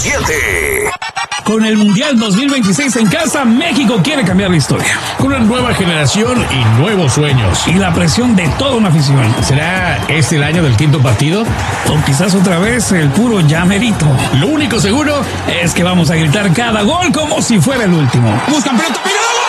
97. Con el Mundial 2026 en casa, México quiere cambiar la historia. Con una nueva generación y nuevos sueños. Y la presión de toda una afición. ¿Será este el año del quinto partido? O quizás otra vez el puro llamerito. Lo único seguro es que vamos a gritar cada gol como si fuera el último. ¡Buscan pelota, pegado!